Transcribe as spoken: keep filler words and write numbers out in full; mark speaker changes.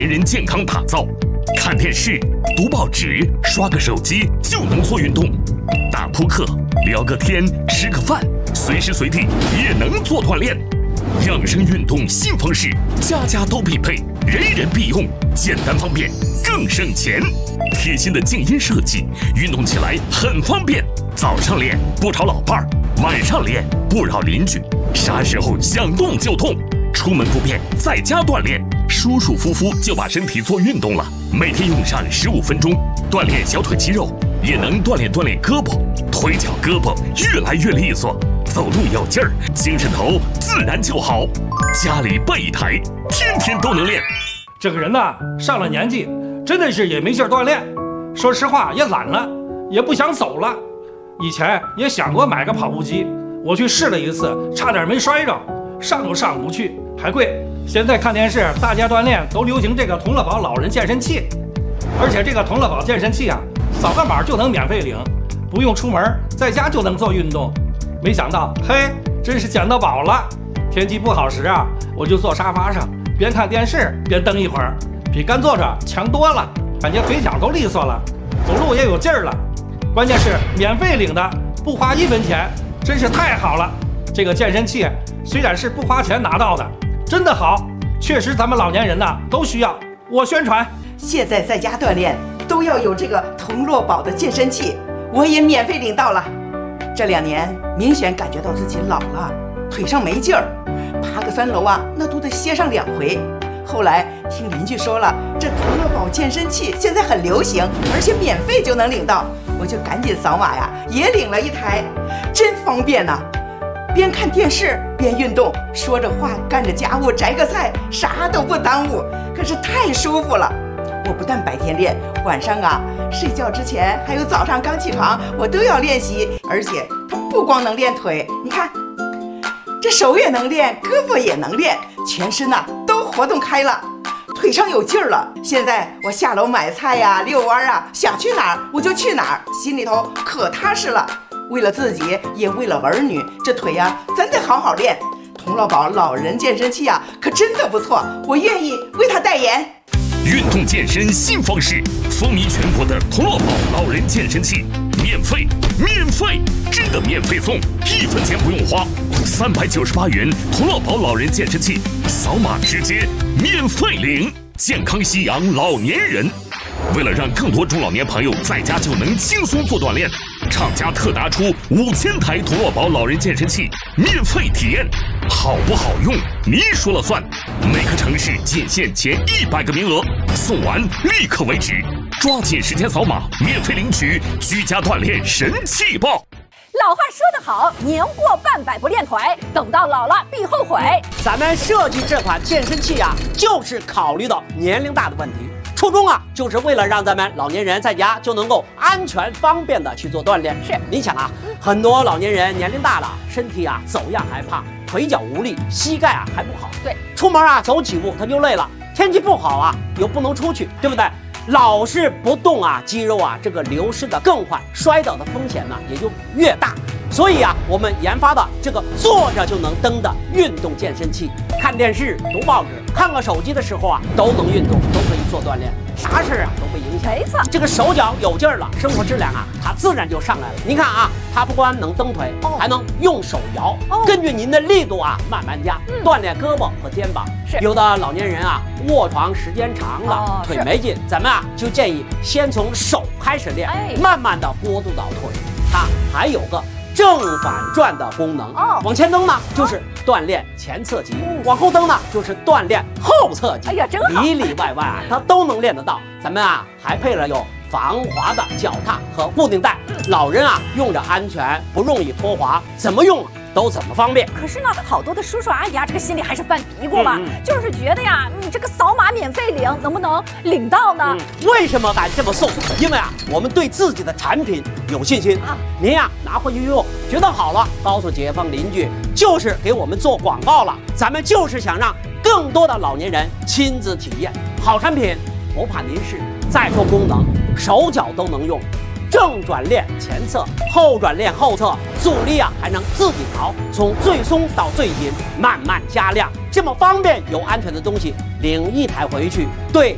Speaker 1: 人健康打造。看电视、读报纸、刷个手机就能做运动，打扑克、聊个天、吃个饭，随时随地也能做锻炼。养生运动新方式，家家都必备，人人必用，简单方便，更省钱。贴心的静音设计，运动起来很方便。早上练不吵老伴儿，晚上练不扰邻居，啥时候想动就动。出门不便，在家锻炼，舒舒服服就把身体做运动了。每天用上十五分钟，锻炼小腿肌肉，也能锻炼锻炼胳膊、腿脚胳膊，越来越利索。走路有劲儿，精神头自然就好。家里备一台，天天都能练。
Speaker 2: 这个人呐，上了年纪，真的是也没劲儿锻炼。说实话，也懒了，也不想走了。以前也想过买个跑步机，我去试了一次，差点没摔着，上都上不去，还贵。现在看电视，大家锻炼都流行这个同乐宝老人健身器，而且这个同乐宝健身器啊，扫个码就能免费领，不用出门，在家就能做运动。没想到，嘿，真是捡到宝了！天气不好时啊，我就坐沙发上，边看电视边蹬一会儿，比干坐着强多了，感觉腿脚都利索了，走路也有劲儿了。关键是免费领的，不花一分钱，真是太好了！这个健身器虽然是不花钱拿到的，真的好，确实咱们老年人呐都需要。我宣传，
Speaker 3: 现在在家锻炼都要有这个同乐宝的健身器，我也免费领到了。这两年明显感觉到自己老了，腿上没劲儿，爬个三楼啊，那都得歇上两回。后来听邻居说了，这同乐宝健身器现在很流行，而且免费就能领到，我就赶紧扫码呀，也领了一台，真方便呐、啊！边看电视边运动，说着话干着家务，摘个菜，啥都不耽误，可是太舒服了。我不但白天练，晚上啊睡觉之前还有早上刚起床，我都要练习。而且它不光能练腿，你看这手也能练，胳膊也能练，全身呐都活动开了，腿上有劲儿了。现在我下楼买菜呀、遛弯啊，想去哪儿我就去哪儿，心里头可踏实了。为了自己，也为了儿女，这腿呀咱得好好练。同乐宝老人健身器啊，可真的不错，我愿意为他代言。
Speaker 1: 运动健身新方式，风靡全国的同乐宝老人健身器，免费，免费，真的免费送，一分钱不用花，三百九十八元同乐宝老人健身器，扫码直接免费领，健康夕阳老年人。为了让更多中老年朋友在家就能轻松做锻炼，厂家特拿出五千台同乐宝老人健身器免费体验，好不好用你说了算。每个城市仅限前一百个名额，送完立刻为止，抓紧时间扫码免费领取居家锻炼神器包。
Speaker 4: 老话说得好，年过半百不练腿，等到老了必后悔。
Speaker 5: 咱们设计这款健身器啊，就是考虑到年龄大的问题。初衷啊，就是为了让咱们老年人在家就能够安全方便的去做锻炼。
Speaker 4: 是，
Speaker 5: 你想啊，很多老年人年龄大了，身体啊走样害怕，腿脚无力，膝盖啊还不好。
Speaker 4: 对，
Speaker 5: 出门啊走几步他就累了，天气不好啊又不能出去，对不对？老是不动啊，肌肉啊这个流失的更快，摔倒的风险呢也就越大。所以啊，我们研发的这个坐着就能蹬的运动健身器，看电视、读报纸、看个手机的时候啊，都能运动，都可以做锻炼，啥事啊都不影响。
Speaker 4: 没错，
Speaker 5: 这个手脚有劲儿了，生活质量啊，它自然就上来了。您看啊，它不光能蹬腿，哦、还能用手摇，哦、根据您的力度啊慢慢加，嗯、锻炼胳膊和肩膀。
Speaker 4: 是，
Speaker 5: 有的老年人啊，卧床时间长了，哦、腿没劲，咱们啊就建议先从手开始练，哎、慢慢的过渡到腿。它还有个正反转的功能哦，往前蹬呢就是锻炼前侧肌，嗯、往后蹬呢就是锻炼后侧肌。
Speaker 4: 哎呀，真好，
Speaker 5: 里里外外啊，它都能练得到。咱们啊还配了有防滑的脚踏和固定带，嗯、老人啊用着安全，不容易脱滑，怎么用都怎么方便。
Speaker 4: 可是呢，好多的叔叔阿姨啊，这个心里还是犯嘀咕嘛，嗯嗯、就是觉得呀，你这个扫码免费领，能不能领到呢？
Speaker 5: 嗯、为什么敢这么送？因为啊，我们对自己的产品有信心啊。您呀拿回去用，觉得好了，告诉街坊邻居，就是给我们做广告了。咱们就是想让更多的老年人亲自体验好产品，不怕您试。再说功能，手脚都能用。正转练前侧，后转练后侧，阻力啊还能自己调，从最松到最紧，慢慢加量，这么方便又安全的东西，领一台回去，对